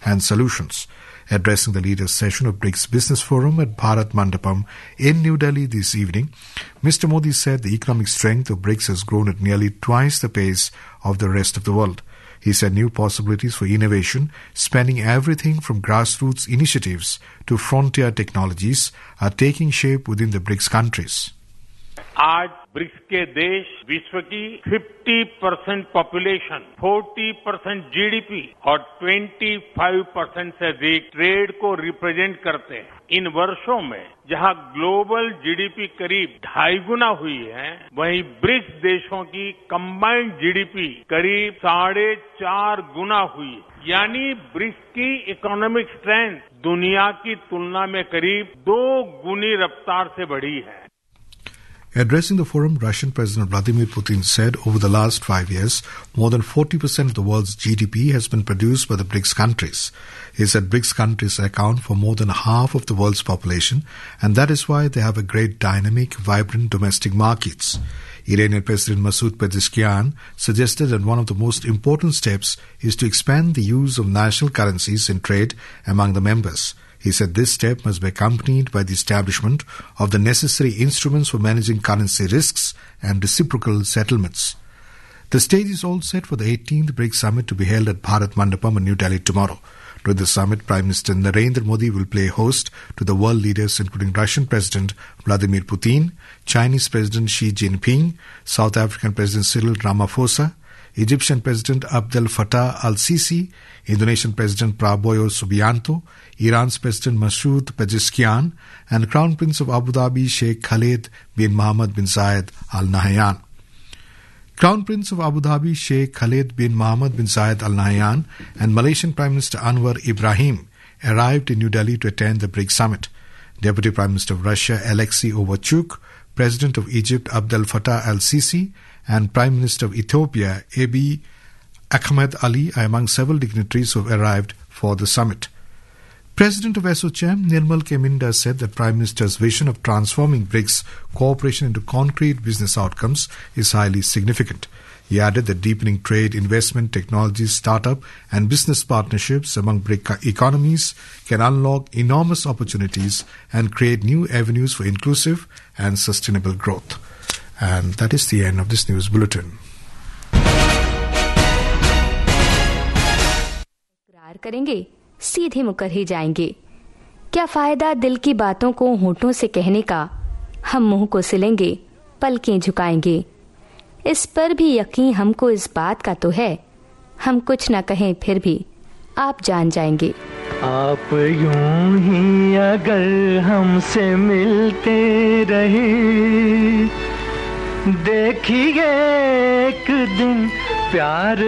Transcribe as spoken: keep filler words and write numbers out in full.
and solutions. Addressing the leaders' session of BRICS Business Forum at Bharat Mandapam in New Delhi this evening, Mister Modi said the economic strength of BRICS has grown at nearly twice the pace of the rest of the world. He said new possibilities for innovation, spanning everything from grassroots initiatives to frontier technologies, are taking shape within the BRICS countries. आज BRICS के देश विश्व की पचास percent population, चालीस percent GDP और पच्चीस percent से अधिक ट्रेड को रिप्रेजेंट करते हैं। इन वर्षों में जहां ग्लोबल जीडीपी करीब ढाई गुना हुई है, वहीं ब्रिक्स देशों की कंबाइंड जीडीपी करीब साढ़े चार गुना हुई है। यानी ब्रिक्स की इकोनॉमिक स्ट्रेंथ दुनिया की तुलना में करीब दो गुनी रफ्तार से बढ़ी है। Addressing the forum, Russian President Vladimir Putin said over the last five years, more than forty percent of the world's G D P has been produced by the BRICS countries. He said BRICS countries account for more than half of the world's population, and that is why they have a great dynamic, vibrant domestic markets. Iranian President Masoud Pezeshkian suggested that one of the most important steps is to expand the use of national currencies in trade among the members. He said this step must be accompanied by the establishment of the necessary instruments for managing currency risks and reciprocal settlements. The stage is all set for the eighteenth BRICS Summit to be held at Bharat Mandapam in New Delhi tomorrow. During the summit, Prime Minister Narendra Modi will play host to the world leaders including Russian President Vladimir Putin, Chinese President Xi Jinping, South African President Cyril Ramaphosa, Egyptian President Abdel Fattah al-Sisi, Indonesian President Prabowo Subianto, Iran's President Masoud Pezeshkian, and Crown Prince of Abu Dhabi Sheikh Khaled bin Mohammed bin Zayed Al Nahyan. Crown Prince of Abu Dhabi Sheikh Khaled bin Mohammed bin Zayed Al Nahyan and Malaysian Prime Minister Anwar Ibrahim arrived in New Delhi to attend the BRICS Summit. Deputy Prime Minister of Russia Alexei Overchuk, President of Egypt Abdel Fattah al-Sisi, and Prime Minister of Ethiopia Abiy Ahmed Ali are among several dignitaries who have arrived for the summit. President of ASSOCHAM Nirmal K. Minda said that Prime Minister's vision of transforming BRICS cooperation into concrete business outcomes is highly significant. He added that deepening trade, investment, technology, startup and business partnerships among BRIC economies can unlock enormous opportunities and create new avenues for inclusive and sustainable growth. And that is the end of this news bulletin. इकरार करेंगे, सीधे मुकर ही जाएंगे। क्या फायदा दिल की बातों को होठों से कहने का, हम मुंह को सिलेंगे, पलकें झुकाएंगे। इस पर भी यकीन हमको इस बात का तो है, हम कुछ न कहें फिर भी आप जान जाएंगे। आप यूं ही अगर हमसे मिलते रहे, देखिए एक दिन प्यार